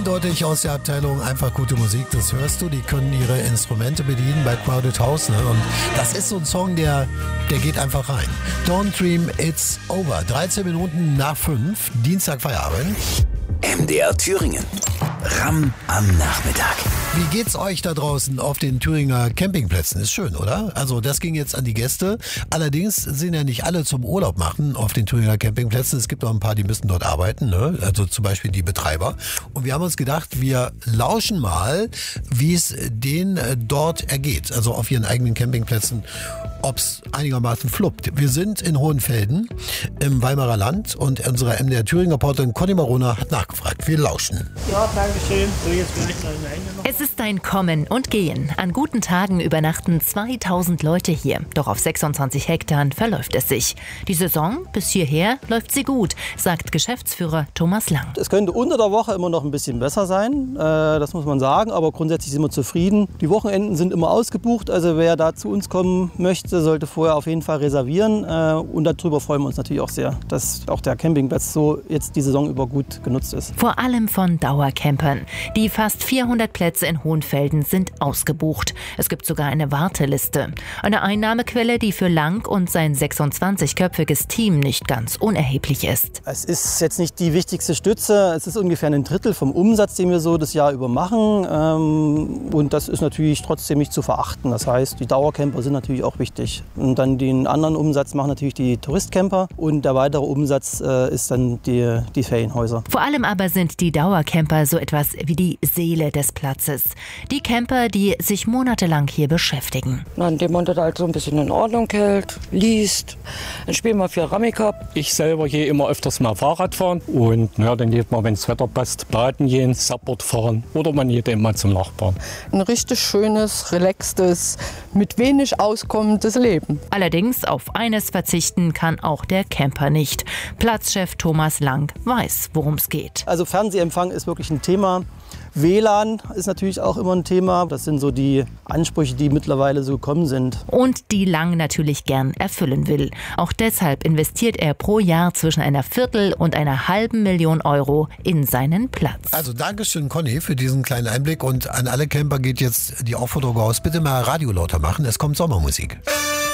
eindeutig aus der Abteilung einfach gute Musik, das hörst du. Die können ihre Instrumente bedienen bei Crowded House. Ne? Und das ist so ein Song, der geht einfach rein. Don't Dream It's Over. 13 Minuten nach 5, Dienstag Feierabend. MDR Thüringen. Ramm am Nachmittag. Wie geht's euch da draußen auf den Thüringer Campingplätzen? Ist schön, oder? Also das ging jetzt an die Gäste. Allerdings sind ja nicht alle zum Urlaub machen auf den Thüringer Campingplätzen. Es gibt auch ein paar, die müssen dort arbeiten, ne? Also zum Beispiel die Betreiber. Und wir haben uns gedacht, wir lauschen mal, wie es denen dort ergeht. Also auf ihren eigenen Campingplätzen, ob es einigermaßen fluppt. Wir sind in Hohenfelden im Weimarer Land und unsere MDR Thüringer Reporterin Conny Marona hat nachgefragt. Wir lauschen. Ja, danke schön. So, jetzt bin ich noch am Ende noch. Es ist ein Kommen und Gehen. An guten Tagen übernachten 2000 Leute hier. Doch auf 26 Hektar verläuft es sich. Die Saison bis hierher läuft sie gut, sagt Geschäftsführer Thomas Lang. Es könnte unter der Woche immer noch ein bisschen besser sein, das muss man sagen, aber grundsätzlich sind wir zufrieden. Die Wochenenden sind immer ausgebucht, also wer da zu uns kommen möchte, sollte vorher auf jeden Fall reservieren. Und darüber freuen wir uns natürlich auch sehr, dass auch der Campingplatz so jetzt die Saison über gut genutzt ist. Vor allem von Dauercampern. Die fast 400 Plätze in Hohenfelden sind ausgebucht. Es gibt sogar eine Warteliste. Eine Einnahmequelle, die für Lang und sein 26-köpfiges Team nicht ganz unerheblich ist. Es ist jetzt nicht die wichtigste Stütze. Es ist ungefähr ein Drittel vom Umsatz, den wir so das Jahr über machen. Und das ist natürlich trotzdem nicht zu verachten. Das heißt, die Dauercamper sind natürlich auch wichtig. Und dann den anderen Umsatz machen natürlich die Touristcamper. Und der weitere Umsatz ist dann die Ferienhäuser. Vor allem aber sind die Dauercamper so etwas wie die Seele des Platzes. Die Camper, die sich monatelang hier beschäftigen. Indem man das halt so ein bisschen in Ordnung hält, liest. Dann spielen wir viel Rummikub. Ich selber gehe immer öfters mal Fahrrad fahren und dann geht man, wenn das Wetter passt, baden gehen, Subboard fahren oder man geht eben mal zum Nachbarn. Ein richtig schönes, relaxtes, mit wenig auskommendes Leben. Allerdings auf eines verzichten kann auch der Camper nicht. Platzchef Thomas Lang weiß, worum es geht. Also Fernsehempfang ist wirklich ein Thema. WLAN ist natürlich auch immer ein Thema. Das sind so die Ansprüche, die mittlerweile so gekommen sind. Und die Lang natürlich gern erfüllen will. Auch deshalb investiert er pro Jahr zwischen einer Viertel- und einer halben Million Euro in seinen Platz. Also Dankeschön, Conny, für diesen kleinen Einblick. Und an alle Camper geht jetzt die Aufforderung raus, bitte mal Radio lauter machen. Es kommt Sommermusik.